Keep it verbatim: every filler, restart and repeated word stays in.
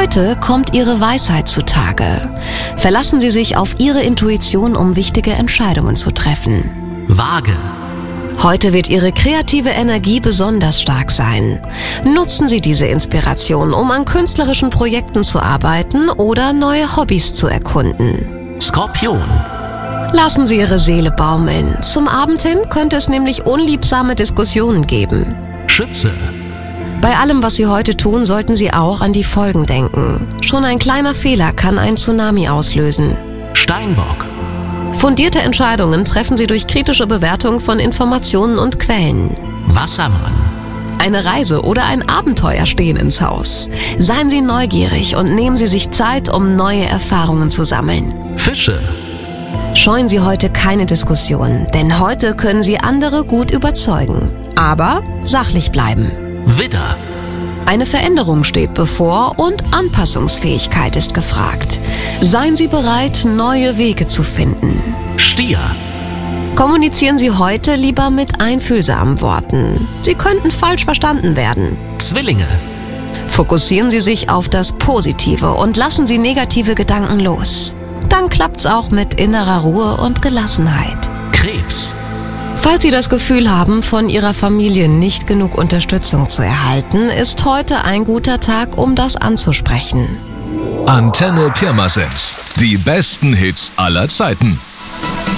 Heute kommt Ihre Weisheit zutage. Verlassen Sie sich auf Ihre Intuition, um wichtige Entscheidungen zu treffen. Waage. Heute wird Ihre kreative Energie besonders stark sein. Nutzen Sie diese Inspiration, um an künstlerischen Projekten zu arbeiten oder neue Hobbys zu erkunden. Skorpion. Lassen Sie Ihre Seele baumeln. Zum Abend hin könnte es nämlich unliebsame Diskussionen geben. Schütze. Bei allem, was Sie heute tun, sollten Sie auch an die Folgen denken. Schon ein kleiner Fehler kann einen Tsunami auslösen. Steinbock. Fundierte Entscheidungen treffen Sie durch kritische Bewertung von Informationen und Quellen. Wassermann. Eine Reise oder ein Abenteuer stehen ins Haus. Seien Sie neugierig und nehmen Sie sich Zeit, um neue Erfahrungen zu sammeln. Fische. Scheuen Sie heute keine Diskussion, denn heute können Sie andere gut überzeugen. Aber sachlich bleiben. Widder. Eine Veränderung steht bevor und Anpassungsfähigkeit ist gefragt. Seien Sie bereit, neue Wege zu finden. Stier. Kommunizieren Sie heute lieber mit einfühlsamen Worten. Sie könnten falsch verstanden werden. Zwillinge. Fokussieren Sie sich auf das Positive und lassen Sie negative Gedanken los. Dann klappt's auch mit innerer Ruhe und Gelassenheit. Krebs. Falls Sie das Gefühl haben, von Ihrer Familie nicht genug Unterstützung zu erhalten, ist heute ein guter Tag, um das anzusprechen. Antenne Pirmasens. Die besten Hits aller Zeiten.